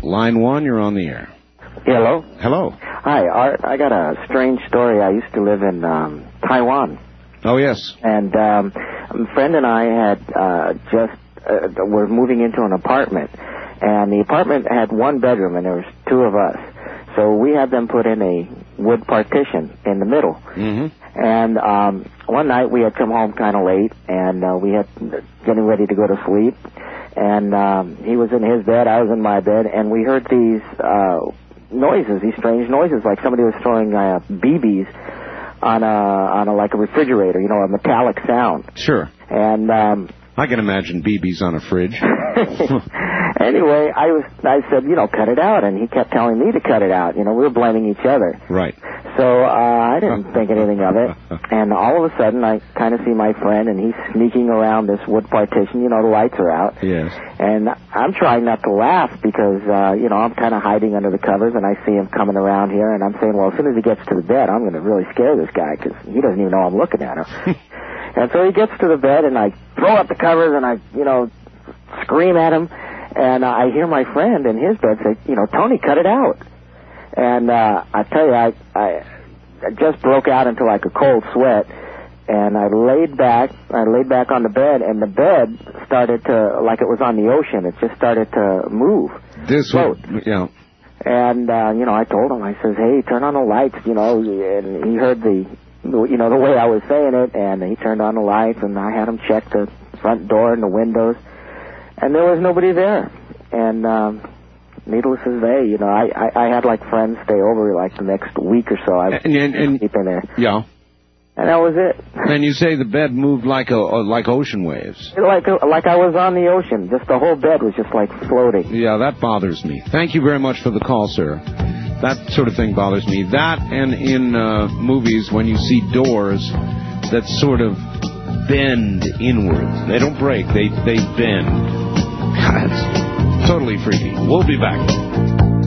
Line 1, you're on the air. Hello? Hello. Hi, Art. I got a strange story. I used to live in Taiwan. Oh, yes. And a friend and I had were moving into an apartment. And the apartment had one bedroom, and there was two of us. So we had them put in a wood partition in the middle. Mm-hmm. And one night we had come home kind of late, and we had getting ready to go to sleep. And he was in his bed, I was in my bed, and we heard these noises, these strange noises, like somebody was throwing BBs on a like a refrigerator, you know, a metallic sound. Sure. And I can imagine BBs on a fridge. Anyway, I said, you know, cut it out, and he kept telling me to cut it out. You know, we were blaming each other. Right. So I didn't think anything of it, and all of a sudden I kind of see my friend, and he's sneaking around this wood partition. You know, the lights are out. Yes. And I'm trying not to laugh because, you know, I'm kind of hiding under the covers, and I see him coming around here, and I'm saying, well, as soon as he gets to the bed, I'm going to really scare this guy because he doesn't even know I'm looking at him. And so he gets to the bed, and I throw up the covers, and I, you know, scream at him, and I hear my friend in his bed say, you know, Tony, cut it out. And I tell you, I just broke out into like a cold sweat, and I laid back on the bed, and the bed started to, like it was on the ocean, it just started to move. Float. Yeah. And, you know, I told him, I says, hey, turn on the lights, you know, and he heard the way I was saying it, and he turned on the lights, and I had him check the front door and the windows, and there was nobody there. And needless to say, you know, I had like friends stay over like the next week or so. I was sleeping there. Yeah. And that was it. And you say the bed moved like ocean waves. Like I was on the ocean. Just the whole bed was just like floating. Yeah, that bothers me. Thank you very much for the call, sir. That sort of thing bothers me. That and in movies when you see doors that sort of bend inwards. They don't break. They bend. God, it's totally freaky. We'll be back.